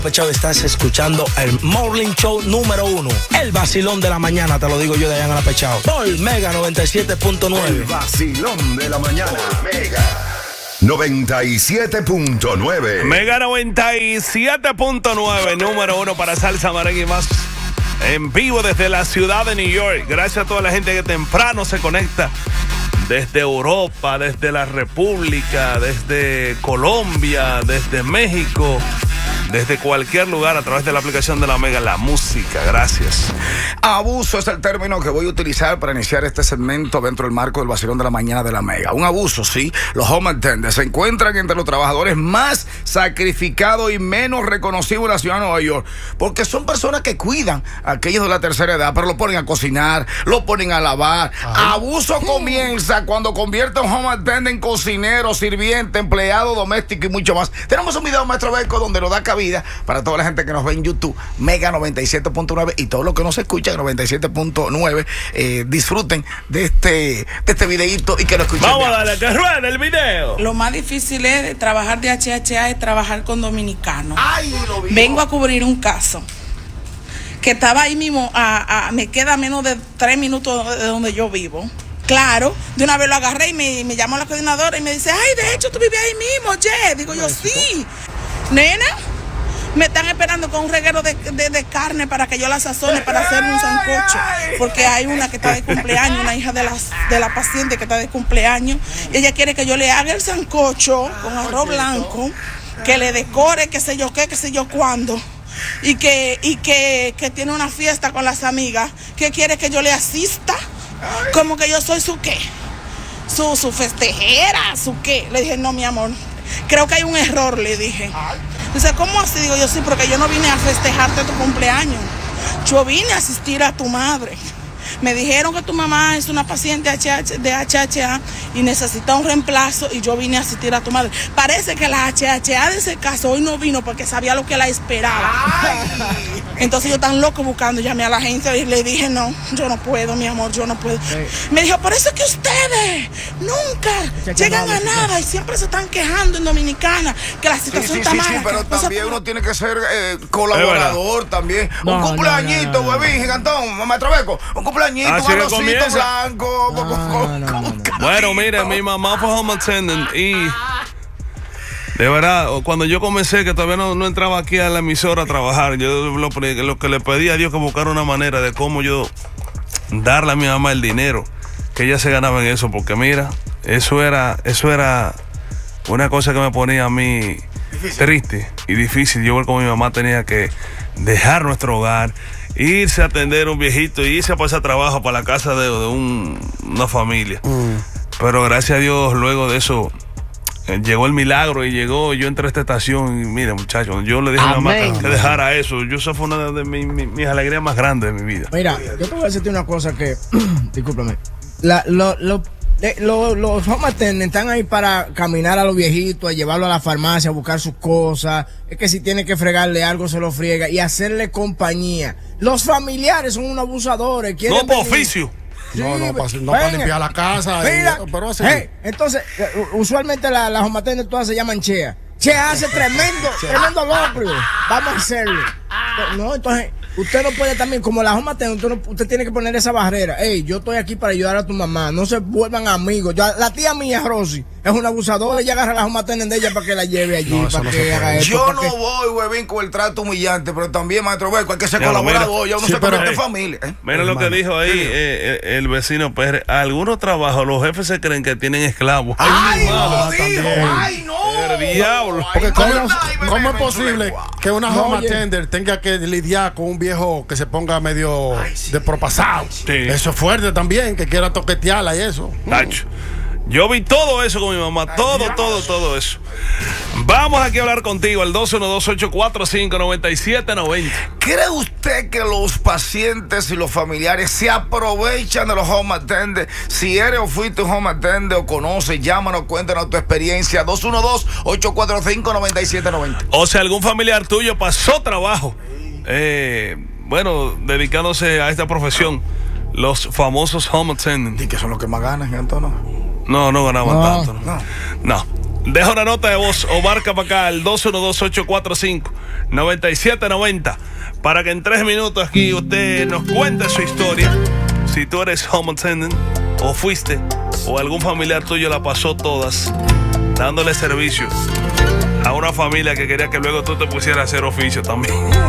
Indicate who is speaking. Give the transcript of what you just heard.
Speaker 1: Pechado, estás escuchando el Morning Show número 1, el vacilón de la mañana, te lo digo yo, Dayan Pechado, por Mega 97.9.
Speaker 2: El vacilón de la mañana, Mega 97.9.
Speaker 3: Mega 97.9, número 1 para salsa, merengue y más. En vivo desde la ciudad de New York. Gracias a toda la gente que temprano se conecta desde Europa, desde la República, desde Colombia, desde México, desde cualquier lugar a través de la aplicación de la Mega, la música. Gracias.
Speaker 4: Abuso es el término que voy a utilizar para iniciar este segmento dentro del marco del vacilón de la mañana de la Mega. Un abuso, sí. Los home attendants se encuentran entre los trabajadores más sacrificados y menos reconocidos en la ciudad de Nueva York, porque son personas que cuidan a aquellos de la tercera edad, pero lo ponen a cocinar, lo ponen a lavar. Abuso comienza cuando convierte un home attendant en cocinero, sirviente, empleado doméstico y mucho más. Tenemos un video, maestro Beco, donde nos da cabida para toda la gente que nos ve en YouTube, Mega 97.9, y todos los que nos escuchan 97.9, disfruten de este videíto y que lo escuchen.
Speaker 3: Vamos a darle que ruede el video.
Speaker 5: Lo más difícil de trabajar de HHA es trabajar con dominicanos.
Speaker 4: Ay, lo vi.
Speaker 5: Vengo a cubrir un caso que estaba ahí mismo, me queda menos de 3 minutos de donde yo vivo. Claro, de una vez lo agarré y me llamó la coordinadora y me dice, ay, de hecho tú vives ahí mismo, Ye. Digo yo, sí. Nena, me están esperando con un reguero de carne para que yo la sazone para hacer un sancocho, porque hay una que está de cumpleaños, una hija de la paciente que está de cumpleaños, y ella quiere que yo le haga el sancocho con arroz blanco, que le decore qué sé yo qué, qué sé yo cuándo, y que tiene una fiesta con las amigas, que quiere que yo le asista, como que yo soy su qué, su festejera, su qué. Le dije, no, mi amor, creo que hay un error, le dije. Dice, ¿cómo así? Digo yo, sí, porque yo no vine a festejarte tu cumpleaños. Yo vine a asistir a tu madre. Me dijeron que tu mamá es una paciente de HHA y necesita un reemplazo, y yo vine a asistir a tu madre. Parece que la HHA de ese caso hoy no vino porque sabía lo que la esperaba. Ay. Entonces yo tan loco buscando, llamé a la agencia y le dije, no, yo no puedo, mi amor, yo no puedo. Me dijo, por eso es que ustedes nunca llegan a nada y siempre se están quejando en Dominicana, que la situación está mala.
Speaker 4: Sí, pero también uno tiene que ser colaborador también. Un cumpleañito, huevín, gigantón, maestro Beco, un cumpleañito, un arrocito blanco.
Speaker 3: Bueno, mire, mi mamá fue home attendant y de verdad, cuando yo comencé, que todavía no entraba aquí a la emisora a trabajar, yo lo que le pedí a Dios que buscara una manera de cómo yo darle a mi mamá el dinero que ella se ganaba en eso, porque mira, eso era una cosa que me ponía a mí triste y difícil. Yo ver cómo mi mamá tenía que dejar nuestro hogar, irse a atender a un viejito, irse a pasar trabajo para la casa de una familia. Pero gracias a Dios, luego de eso llegó el milagro y yo entré a esta estación y mire, muchachos, yo le dije a mi mamá que dejara eso. Eso fue una de mis alegrías más grandes de mi vida.
Speaker 6: Mira, yo te voy a decirte una cosa que, discúlpame, los home attendants están ahí para caminar a los viejitos, a llevarlo a la farmacia, a buscar sus cosas. Es que si tiene que fregarle algo, se lo friega y hacerle compañía. Los familiares son unos abusadores.
Speaker 3: No por oficio.
Speaker 6: Sí,
Speaker 7: no para limpiar la casa.
Speaker 6: Mira,
Speaker 7: pero así.
Speaker 6: Entonces, usualmente las home attendants todas se llaman Chea. Chea hace tremendo locrio. Vamos a hacerlo. No, entonces, usted no puede también, como la home attendant, usted tiene que poner esa barrera. Hey, yo estoy aquí para ayudar a tu mamá. No se vuelvan amigos. La tía mía, Rosy, es una abusadora. Ella agarra a la home attendant de ella para que la lleve allí. Para que haga esto,
Speaker 4: yo no voy, huevín, con el trato humillante, pero también, maestro Beco, hay que ser colaborador. Ya uno se convierte en familia.
Speaker 3: Mira lo que dijo ahí el vecino Pérez. Algunos trabajos, los jefes se creen que tienen esclavos.
Speaker 4: ¡Ay, no dijo! ¡Ay, no!
Speaker 3: El diablo.
Speaker 7: Porque ¿cómo es posible que una home attendant tenga que lidiar con un viejo que se ponga medio despropasado?
Speaker 3: Sí.
Speaker 7: Eso es fuerte también, que quiera toquetearla y eso.
Speaker 3: Tacho. Yo vi todo eso con mi mamá, todo eso. Vamos aquí a hablar contigo, al 212-845-9790.
Speaker 4: ¿Cree usted que los pacientes y los familiares se aprovechan de los home attendants? Si eres o fuiste un home attendant o conoces, llámanos, cuéntanos tu experiencia. 212-845-9790.
Speaker 3: O sea, algún familiar tuyo pasó trabajo, dedicándose a esta profesión, los famosos home attendants.
Speaker 4: ¿Y que son los que más ganan, Antonio?
Speaker 3: No ganaban tanto. No. Deja una nota de voz o marca para acá al 212-845-9790 para que en 3 minutos aquí usted nos cuente su historia. Si tú eres home attendant o fuiste o algún familiar tuyo la pasó todas dándole servicio a una familia que quería que luego tú te pusieras a hacer oficio también.